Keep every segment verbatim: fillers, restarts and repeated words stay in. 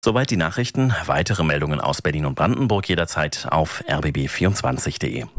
Soweit die Nachrichten. Weitere Meldungen aus Berlin und Brandenburg jederzeit auf r b b vierundzwanzig punkt de.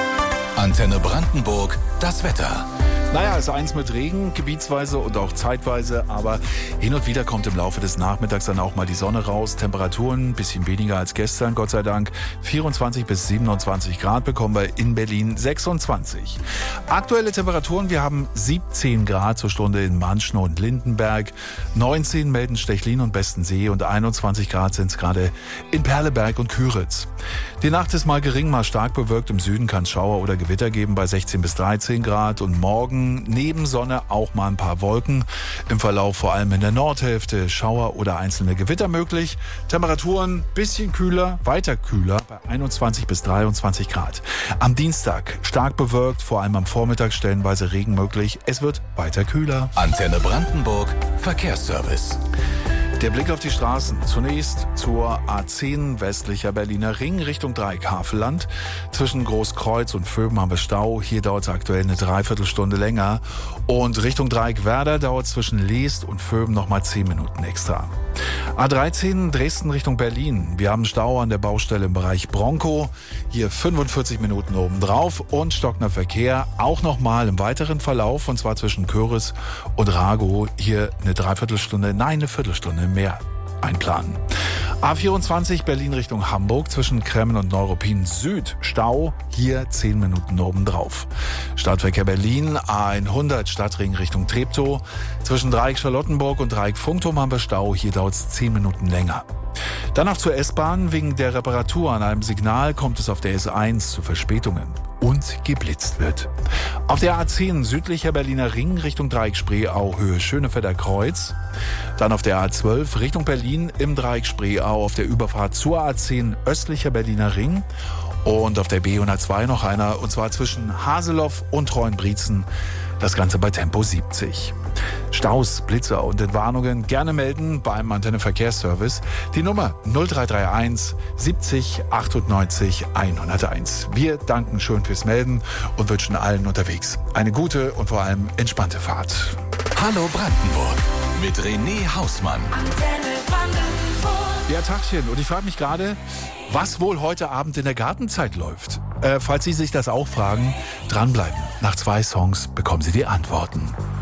Antenne Brandenburg, das Wetter. Naja, es ist eins mit Regen, gebietsweise und auch zeitweise, aber hin und wieder kommt im Laufe des Nachmittags dann auch mal die Sonne raus. Temperaturen ein bisschen weniger als gestern, Gott sei Dank. vierundzwanzig bis siebenundzwanzig Grad bekommen wir in Berlin sechsundzwanzig. Aktuelle Temperaturen, wir haben siebzehn Grad zur Stunde in Manschen und Lindenberg, neunzehn melden Stechlin und Bestensee und einundzwanzig Grad sind es gerade in Perleberg und Küritz. Die Nacht ist mal gering, mal stark bewölkt. Im Süden kann es Schauer oder Gewitter geben bei sechzehn bis dreizehn Grad und morgen neben Sonne auch mal ein paar Wolken. Im Verlauf vor allem in der Nordhälfte Schauer oder einzelne Gewitter möglich. Temperaturen bisschen kühler, weiter kühler bei einundzwanzig bis dreiundzwanzig Grad. Am Dienstag stark bewölkt, vor allem am Vormittag stellenweise Regen möglich. Es wird weiter kühler. Antenne Brandenburg, Verkehrsservice. Der Blick auf die Straßen. Zunächst zur A zehn westlicher Berliner Ring Richtung Dreieck-Havelland. Zwischen Großkreuz und Vöben haben wir Stau. Hier dauert es aktuell eine Dreiviertelstunde länger. Und Richtung Dreieck-Werder dauert es zwischen Leest und Vöben nochmal zehn Minuten extra. A dreizehn Dresden Richtung Berlin. Wir haben Stau an der Baustelle im Bereich Bronco. Hier fünfundvierzig Minuten obendrauf und stockender Verkehr. Auch nochmal im weiteren Verlauf und zwar zwischen Köris und Ragow. Hier eine Dreiviertelstunde, nein, eine Viertelstunde mehr einplanen. A vierundzwanzig Berlin Richtung Hamburg zwischen Kremmen und Neuruppin Süd. Stau, hier zehn Minuten obendrauf. Stadtverkehr Berlin, A hundert Stadtring Richtung Treptow. Zwischen Dreieck Charlottenburg und Dreieck Funkturm haben wir Stau, hier dauert es zehn Minuten länger. Dann noch zur S-Bahn. Wegen der Reparatur an einem Signal kommt es auf der S eins zu Verspätungen und geblitzt wird. Auf der A zehn südlicher Berliner Ring Richtung Dreieck Spreeau Höhe Schönefelder Kreuz. Dann auf der A zwölf Richtung Berlin im Dreieck Spreeau auf der Überfahrt zur A zehn östlicher Berliner Ring. Und auf der B hundertzwei noch einer, und zwar zwischen Haseloff und Treuenbrietzen. Das Ganze bei Tempo siebzig. Staus, Blitzer und Entwarnungen gerne melden beim Antenne Verkehrsservice. Die Nummer null drei drei eins siebzig achtundneunzig hunderteins. Wir danken schön fürs Melden und wünschen allen unterwegs eine gute und vor allem entspannte Fahrt. Hallo Brandenburg mit René Hausmann. Antenne Brandenburg. Ja, Tagchen. Und ich frage mich gerade, was wohl heute Abend in der Gartenzeit läuft. Äh, falls Sie sich das auch fragen, dranbleiben. Nach zwei Songs bekommen Sie die Antworten.